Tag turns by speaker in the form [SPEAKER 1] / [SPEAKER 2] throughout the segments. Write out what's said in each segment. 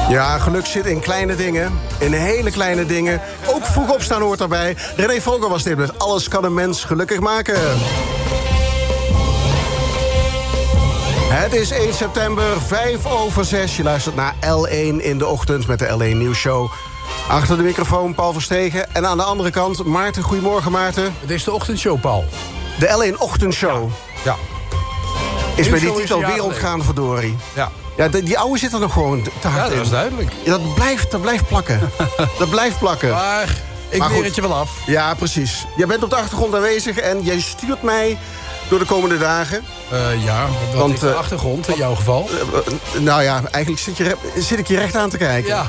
[SPEAKER 1] Ja, geluk zit in kleine dingen. In hele kleine dingen. Ook vroeg opstaan hoort daarbij. René Vroger was dit met Alles kan een mens gelukkig maken. Het is 1 september, 5:05. Je luistert naar L1 in de ochtend met de L1 Nieuwsshow. Achter de microfoon Paul Verstegen. En aan de andere kant Maarten. Goedemorgen, Maarten.
[SPEAKER 2] Het is de ochtendshow, Paul.
[SPEAKER 1] De L1 Ochtendshow.
[SPEAKER 2] Ja.
[SPEAKER 1] Is bij die titel wereldgaan, verdorie.
[SPEAKER 2] Ja.
[SPEAKER 1] Ja, die oude zit er nog gewoon te hard in.
[SPEAKER 2] Ja, dat is duidelijk.
[SPEAKER 1] Ja, dat blijft plakken. Dat blijft plakken.
[SPEAKER 2] Maar ik leer het je wel af.
[SPEAKER 1] Ja, precies. Jij bent op de achtergrond aanwezig en jij stuurt mij door de komende dagen.
[SPEAKER 2] Ja, want is de achtergrond in jouw geval?
[SPEAKER 1] Nou ja, eigenlijk zit ik je recht aan te kijken.
[SPEAKER 2] Ja.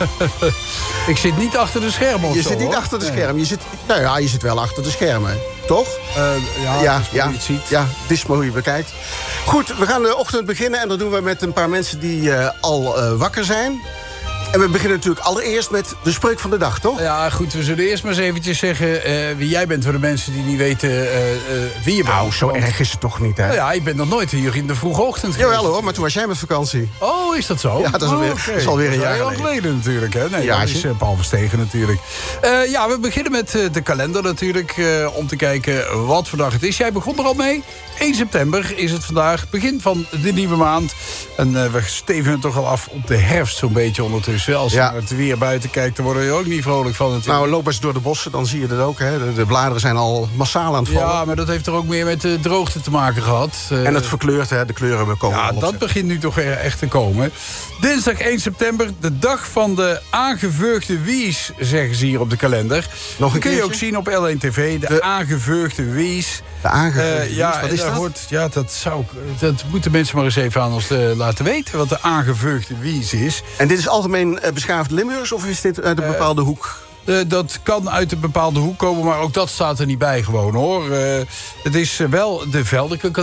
[SPEAKER 2] Ik zit niet achter de schermen of
[SPEAKER 1] Je
[SPEAKER 2] zo,
[SPEAKER 1] zit niet
[SPEAKER 2] hoor.
[SPEAKER 1] achter de schermen. Je zit wel achter de schermen. Toch?
[SPEAKER 2] Ja, je het ziet.
[SPEAKER 1] Ja, het is maar hoe je bekijkt. Goed, we gaan de ochtend beginnen. En dat doen we met een paar mensen die al wakker zijn. En we beginnen natuurlijk allereerst met de spreuk van de dag, toch?
[SPEAKER 2] Ja, goed, we zullen eerst maar eens eventjes zeggen wie jij bent voor de mensen die niet weten wie je bent.
[SPEAKER 1] Nou, zo erg is het toch niet, hè?
[SPEAKER 2] Nou ja, ik ben nog nooit hier in de vroege ochtend geweest.
[SPEAKER 1] Jawel hoor, maar toen was jij met vakantie.
[SPEAKER 2] Oh, is dat zo?
[SPEAKER 1] Ja, dat is alweer een jaar
[SPEAKER 2] geleden. geleden natuurlijk, hè? Nee,
[SPEAKER 1] Ja,
[SPEAKER 2] dat is Paul Verstegen natuurlijk. Ja, we beginnen met de kalender natuurlijk, om te kijken wat voor dag het is. Jij begon er al mee. 1 september is het vandaag, begin van de nieuwe maand. En we stevenen toch al af op de herfst zo'n beetje ondertussen. Als je naar het weer buiten kijkt, dan word je ook niet vrolijk van het.
[SPEAKER 1] Nou, loop eens door de bossen, dan zie je dat ook. Hè? De bladeren zijn al massaal aan het vallen.
[SPEAKER 2] Ja, maar dat heeft er ook meer met de droogte te maken gehad.
[SPEAKER 1] En het verkleurt, hè? De kleuren komen
[SPEAKER 2] ja,
[SPEAKER 1] al op.
[SPEAKER 2] Dat begint nu toch echt te komen. Dinsdag 1 september, de dag van de aangeveugde wies, zeggen ze hier op de kalender.
[SPEAKER 1] Nog een
[SPEAKER 2] kun je
[SPEAKER 1] keertje?
[SPEAKER 2] ook zien op L1 TV, de aangeveugde wies.
[SPEAKER 1] De aangeveugde wies,
[SPEAKER 2] ja,
[SPEAKER 1] wat is dat?
[SPEAKER 2] Dat moeten mensen maar eens even aan ons laten weten, wat de aangeveugde wies is.
[SPEAKER 1] En dit is algemeen beschaafd Limburgs, of is dit uit een bepaalde hoek?
[SPEAKER 2] Dat kan uit een bepaalde hoek komen, maar ook dat staat er niet bij gewoon, hoor. Het is wel de Veldelijke